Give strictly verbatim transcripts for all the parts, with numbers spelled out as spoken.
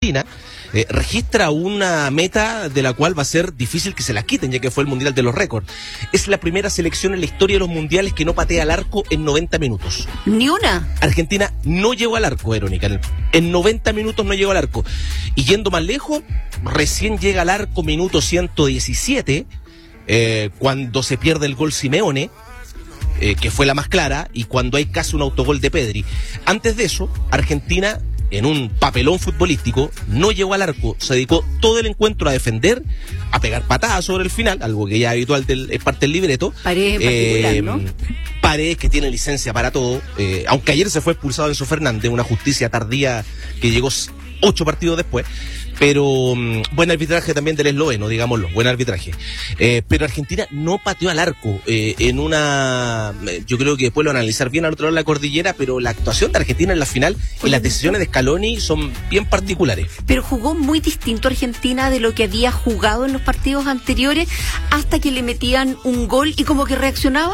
Argentina eh, registra una meta de la cual va a ser difícil que se la quiten, ya que fue el Mundial de los Récords. Es la primera selección en la historia de los mundiales que no patea al arco en noventa minutos. ¿Ni una? Argentina no llegó al arco, Verónica. En, en noventa minutos no llegó al arco. Y yendo más lejos, recién llega al arco minuto ciento diecisiete, eh, cuando se pierde el gol Simeone, eh, que fue la más clara, y cuando hay casi un autogol de Pedri. Antes de eso, Argentina, en un papelón futbolístico, no llegó al arco, se dedicó todo el encuentro a defender, a pegar patadas sobre el final, algo que ya es habitual del, es parte del libreto. Paredes en particular, ¿no? Paredes, que tiene licencia para todo, eh, aunque ayer se fue expulsado Enzo Fernández, una justicia tardía que llegó ocho partidos después. Pero um, buen arbitraje también del esloveno, digámoslo, buen arbitraje. Eh, pero Argentina no pateó al arco eh, en una... Yo creo que después lo van a analizar bien al otro lado de la cordillera, pero la actuación de Argentina en la final y las decisiones de Scaloni son bien particulares. Pero jugó muy distinto Argentina de lo que había jugado en los partidos anteriores, hasta que le metían un gol y como que reaccionaba.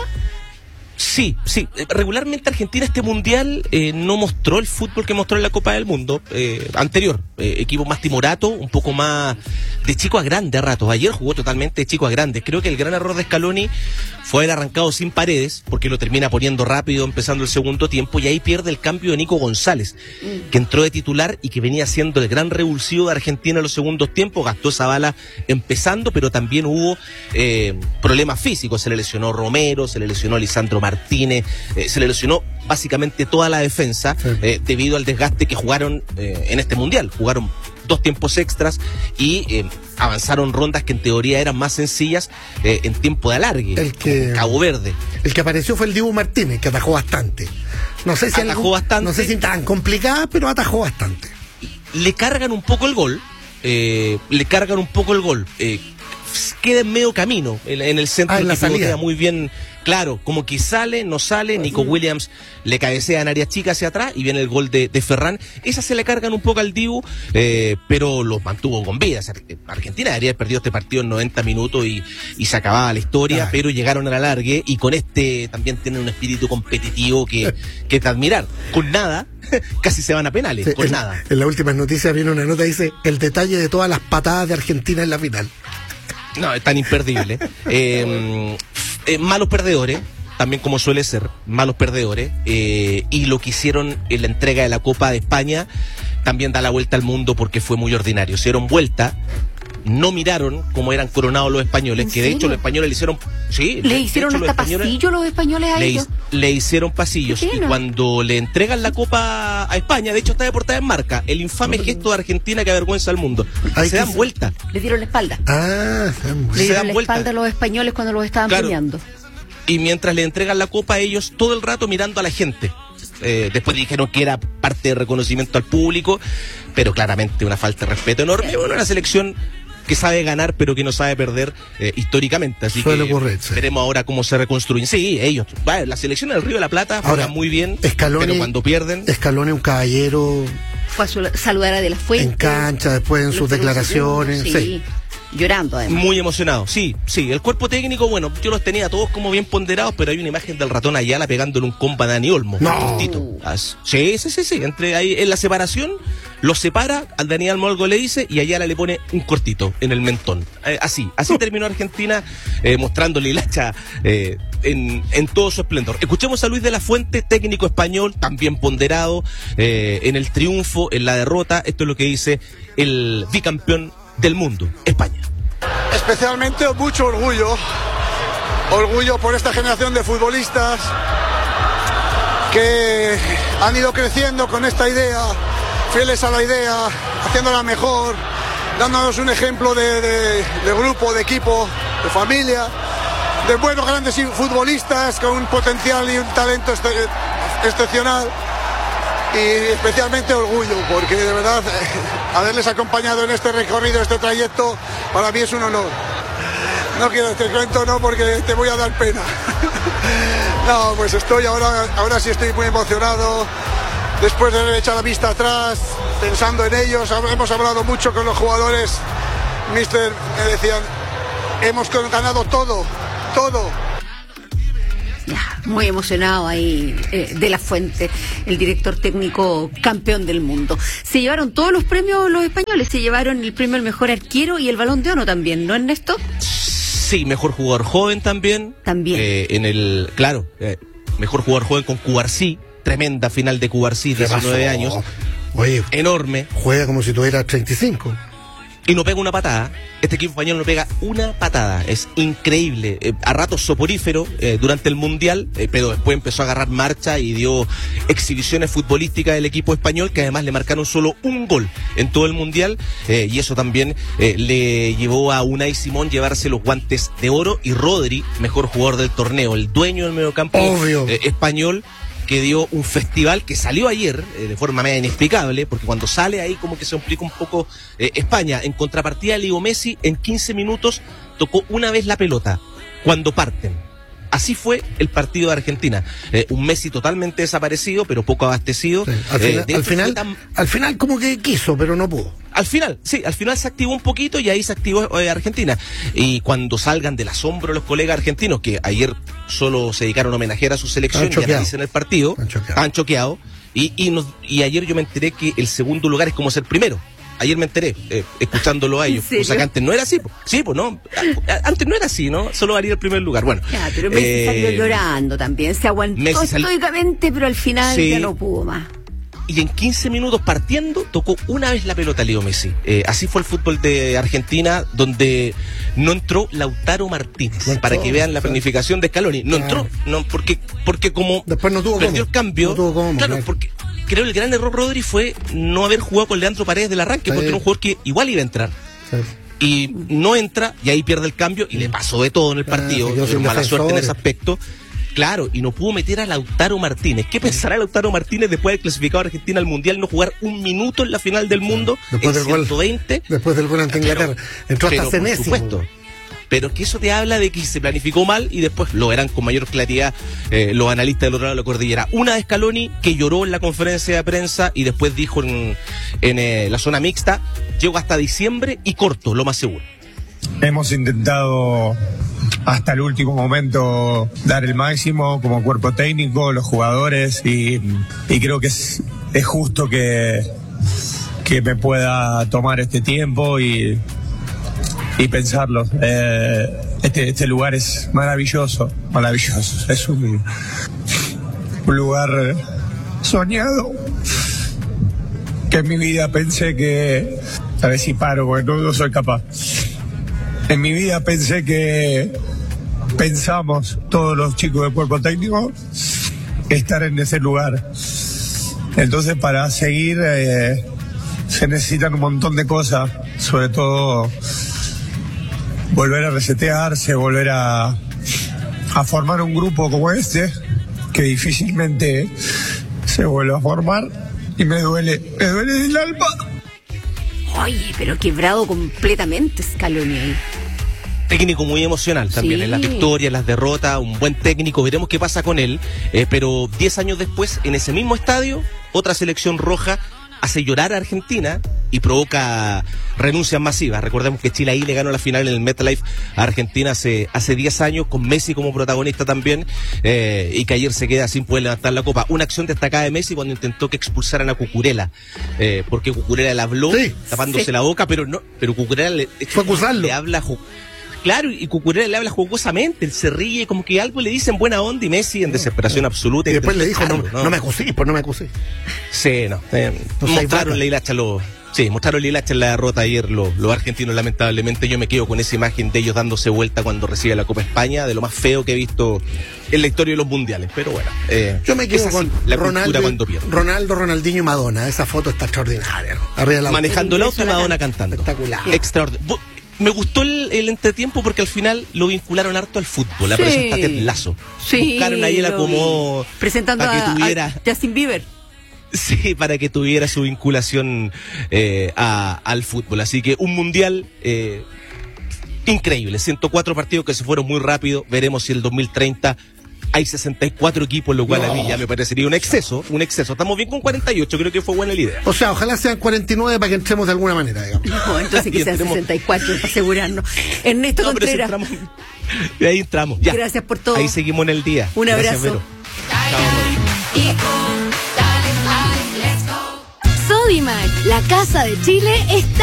Sí, sí. Regularmente Argentina este mundial eh, no mostró el fútbol que mostró en la Copa del Mundo eh, anterior. Eh, equipo más timorato, un poco más de chico a grande a ratos. Ayer jugó totalmente de chico a grande. Creo que el gran error de Scaloni fue haber arrancado sin Paredes, porque lo termina poniendo rápido empezando el segundo tiempo, y ahí pierde el cambio de Nico González, mm. que entró de titular y que venía siendo el gran revulsivo de Argentina en los segundos tiempos. Gastó esa bala empezando, pero también hubo eh, problemas físicos. Se le lesionó Romero, se le lesionó Lisandro Martínez, eh, se le lesionó básicamente toda la defensa, sí. eh, debido al desgaste que jugaron eh, en este mundial. Jugaron dos tiempos extras y eh, avanzaron rondas que en teoría eran más sencillas eh, en tiempo de alargue. El que, Cabo Verde. El que apareció fue el Dibu Martínez, que atajó bastante. No sé si atajó algún, bastante. No sé si tan complicada, pero atajó bastante. Le cargan un poco el gol, eh, le cargan un poco el gol. Eh, queda en medio camino, en, en el centro, ah, en la que salida. Queda muy bien. Claro, como que sale, no sale, Nico Williams le cabecea en área chica hacia atrás y viene el gol de, de Ferran. Esas se le cargan un poco al Dibu, eh, pero los mantuvo con vida. O sea, Argentina debería haber perdido este partido en noventa minutos y, y se acababa la historia, Ay. pero llegaron al alargue y con este también tienen un espíritu competitivo que, que es de admirar. Con nada, casi se van a penales, sí, con en, nada. En las últimas noticias viene una nota que dice el detalle de todas las patadas de Argentina en la final. No, es tan imperdible. eh, eh, malos perdedores, también como suele ser, malos perdedores. Eh, y lo que hicieron en la entrega de la Copa de España también da la vuelta al mundo, porque fue muy ordinario. Se dieron vuelta, no miraron cómo eran coronados los españoles, que de hecho los españoles le hicieron... Sí, le hicieron hasta los pasillos los españoles a le, ellos. Le hicieron pasillos. Y cuando le entregan la Copa a España, de hecho está de portada en marca, el infame gesto de Argentina que avergüenza al mundo. Ay, se dan se... vuelta. Le dieron la espalda. Ah, se dan vuelta. Le dieron la vuelta. espalda a los españoles cuando los estaban claro. premiando. Y mientras le entregan la copa a ellos, todo el rato mirando a la gente. Eh, después dijeron que era parte de reconocimiento al público, pero claramente una falta de respeto enorme. Bueno, una selección que sabe ganar pero que no sabe perder eh, históricamente, así Suele que ocurrir, sí. veremos ahora cómo se reconstruyen. Sí, ellos, bueno, la selección del Río de la Plata juega muy bien, Scaloni, pero cuando pierden... Scaloni, un caballero... Fue a saludar a De La Fuente. En cancha, después en sus declaraciones, sí. sí. Llorando además. Muy emocionado, sí, sí. El cuerpo técnico, bueno, yo los tenía todos como bien ponderados, pero hay una imagen del ratón Ayala pegándole un compa a Dani Olmo. No. Sí, sí, sí, sí. Entre ahí, en la separación, los separa, al Dani Olmo algo le dice y Ayala le pone un cortito en el mentón. Eh, así, así uh. terminó Argentina, eh, mostrándole la hacha eh, en, en todo su esplendor. Escuchemos a Luis de la Fuente, técnico español, también ponderado, eh, en el triunfo, en la derrota. Esto es lo que dice el bicampeón del mundo, España. Especialmente mucho orgullo, orgullo por esta generación de futbolistas que han ido creciendo con esta idea, fieles a la idea, haciéndola mejor, dándonos un ejemplo de, de, de grupo, de equipo, de familia, de buenos grandes futbolistas con un potencial y un talento ex excepcional. Y especialmente orgullo, porque de verdad eh, haberles acompañado en este recorrido, este trayecto, para mí es un honor. No quiero te cuento, no, porque te voy a dar pena. No, pues estoy ahora, ahora sí estoy muy emocionado, después de haber echado la vista atrás, pensando en ellos. Hemos hablado mucho con los jugadores, mister, me decían, hemos ganado todo, todo. Ya, muy emocionado ahí eh, de la Fuente, el director técnico campeón del mundo. Se llevaron todos los premios los españoles, se llevaron el premio al mejor arquero y el Balón de Oro también, ¿no, Ernesto? Sí, mejor jugador joven también. También. Eh, en el, claro, eh, mejor jugador joven con Cubarsí, tremenda final de Cubarsí, diecinueve años. Oye, enorme. Juega como si tuviera treinta y cinco. Y no pega una patada. Este equipo español no pega una patada. Es increíble. Eh, a ratos soporífero eh, durante el Mundial, eh, pero después empezó a agarrar marcha y dio exhibiciones futbolísticas del equipo español, que además le marcaron solo un gol en todo el Mundial. Eh, y eso también eh, le llevó a Unai Simón llevarse los guantes de oro. Y Rodri, mejor jugador del torneo, el dueño del mediocampo eh, español, que dio un festival que salió ayer eh, de forma media inexplicable, porque cuando sale ahí como que se complica un poco eh, España. En contrapartida, Leo Messi en quince minutos tocó una vez la pelota cuando parten. Así fue el partido de Argentina. Eh, un Messi totalmente desaparecido, pero poco abastecido. Sí. Al, Eh, final, de al, hecho, final, fue tan- al final como que quiso, pero no pudo. Al final, sí, al final se activó un poquito y ahí se activó eh, Argentina. Y cuando salgan del asombro los colegas argentinos, que ayer solo se dedicaron a homenajear a su selección Han y choqueado. analicen el partido, Han choqueado. han choqueado. Y, y, nos- y ayer yo me enteré que el segundo lugar es como ser primero. Ayer me enteré, eh, escuchándolo a ¿En ellos. serio? O sea que antes no era así. po. Sí, pues no. A- a- Antes no era así, ¿no? Solo valía el primer lugar. Bueno. Ya, pero Messi eh, salió llorando también, se aguantó Messi sal- estoicamente, pero al final Sí. ya no pudo más. Y en quince minutos partiendo tocó una vez la pelota Leo Messi. Eh, así fue el fútbol de Argentina, donde no entró Lautaro Martínez, No entró, para que vean la claro. planificación de Scaloni. No Claro. entró, no, porque, porque como Después no tuvo perdió cómo. el cambio, No tuvo cómo, claro, claro. porque creo el gran error, Rodri, fue no haber jugado con Leandro Paredes del arranque, Sí. porque era un jugador que igual iba a entrar. Sí. Y no entra, y ahí pierde el cambio, y le pasó de todo en el Ah, partido, se quedó sin mala suerte en defensores. ese aspecto. Claro, y no pudo meter a Lautaro Martínez. ¿Qué pensará Lautaro Martínez después de haber clasificado a Argentina al Mundial, no jugar un minuto en la final del mundo, Después en del gol. ciento veinte? Después del gol ante Pero- Inglaterra. Entró hasta pero por Cenésimo. supuesto. Pero que eso te habla de que se planificó mal y después lo verán con mayor claridad eh, los analistas del otro lado de la cordillera. Una de Scaloni que lloró en la conferencia de prensa y después dijo en, en eh, la zona mixta, llego hasta diciembre y corto, lo más seguro. Hemos intentado hasta el último momento dar el máximo como cuerpo técnico, los jugadores, y, y creo que es, es justo que, que me pueda tomar este tiempo y, y pensarlo. Eh, este, este lugar es maravilloso, maravilloso. Es un, un lugar soñado que en mi vida pensé que... A ver si paro, porque no, no soy capaz. En mi vida pensé que pensamos, todos los chicos del cuerpo técnico, estar en ese lugar. Entonces, para seguir, eh, se necesitan un montón de cosas, sobre todo volver a resetearse, volver a, a formar un grupo como este, que difícilmente se vuelve a formar, y me duele, me duele el alma. Oye, pero quebrado completamente Scaloni ahí. Técnico muy emocional también, Sí. en las victorias, las derrotas, un buen técnico, veremos qué pasa con él, eh, pero diez años después, en ese mismo estadio, otra selección roja hace llorar a Argentina y provoca renuncias masivas. Recordemos que Chile ahí le ganó la final en el MetLife a Argentina hace hace diez años, con Messi como protagonista también, eh, y que ayer se queda sin poder levantar la copa. Una acción destacada de Messi cuando intentó que expulsaran a Cucurella, eh, porque Cucurella le habló, Sí, tapándose sí. la boca, pero no, pero Cucurella le, Fue a acusarlo. le habla jo- Claro, y Cucurella le habla jocosamente, él se ríe, como que algo le dice en buena onda, y Messi en desesperación absoluta. Y después le dijo, no, intentó no me acusís, pues no me acusís. Sí, no. Eh, No seas mostraron vaca. la hilacha los. Sí, mostraron la hilacha en la derrota ayer los, los argentinos, lamentablemente. Yo me quedo con esa imagen de ellos dándose vuelta cuando recibe la Copa España, de lo más feo que he visto en la historia de los mundiales. Pero bueno, eh, Yo me es quedo así, con la Ronaldo, cultura cuando pierde. Ronaldo, Ronaldinho y Madonna. Esa foto está extraordinaria, ¿no? Arriba de la Manejando el auto y Madonna cantando. Espectacular. Extraordinario. Me gustó el, el entretiempo porque al final lo vincularon harto al fútbol. La Sí. presenta Ted Lasso. Sí, Buscaron ahí el lo acomodo vi. Presentando para que a, tuviera. a Justin Bieber. Sí, para que tuviera su vinculación eh, a- al fútbol. Así que un mundial eh, increíble. ciento cuatro partidos que se fueron muy rápido. Veremos si el dos mil treinta hay sesenta y cuatro equipos, lo cual No. a mí ya me parecería un exceso, un exceso. Estamos bien con cuarenta y ocho, creo que fue buena la idea. O sea, ojalá sean cuarenta y nueve para que entremos de alguna manera, digamos. No, entonces que Y sean entremos- sesenta y cuatro para asegurarnos. Ernesto No, pero si Contreras, entramos, de ahí entramos. Ya. gracias por todo. Ahí seguimos en el día. Un Gracias, abrazo. Vero. Sodimac, la casa de Chile, está